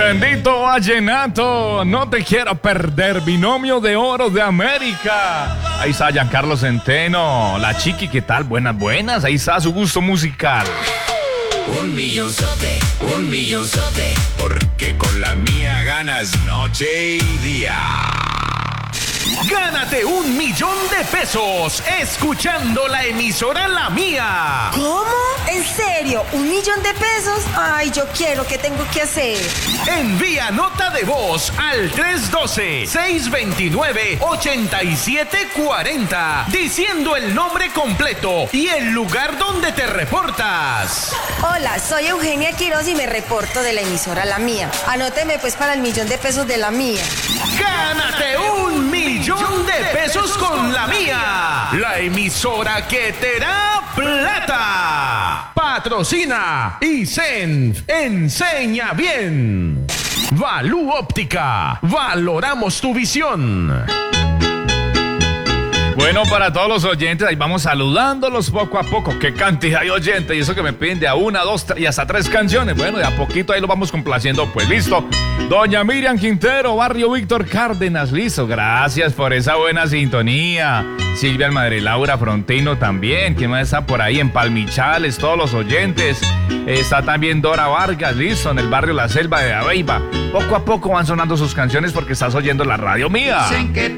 Bendito vallenato, no te quiero perder, binomio de oro de América. Ahí está Giancarlo Centeno, la Chiqui, ¿qué tal? Buenas, buenas, ahí está su gusto musical. Un millonzote, porque con la mía ganas noche y día. Gánate 1 millón de pesos escuchando la emisora La Mía. ¿Cómo? ¿En serio? ¿1 millón de pesos? Ay, yo quiero, ¿qué tengo que hacer? Envía nota de voz al 312-629-8740 diciendo el nombre completo y el lugar donde te reportas. Hola, soy Eugenia Quiroz y me reporto de la emisora La Mía. Anóteme pues para el 1 millón de pesos de La Mía. ¡Gánate 1 millón de pesos con La Mía! La emisora que te da plata. Patrocina Isenf, enseña bien. Valú Óptica, valoramos tu visión. Bueno, para todos los oyentes, ahí vamos saludándolos poco a poco. Qué cantidad de oyentes, y eso que me piden de a 1, 2, 3 y hasta 3 canciones. Bueno, de a poquito ahí lo vamos complaciendo. Pues listo. Doña Miriam Quintero, Barrio Víctor Cárdenas, listo. Gracias por esa buena sintonía. Silvia Almadre, Laura Frontino también. ¿Quién más está por ahí? En Palmichales, todos los oyentes. Está también Dora Vargas, listo, en el barrio La Selva de Aveiva. Poco a poco van sonando sus canciones porque estás oyendo la radio mía. Dicen que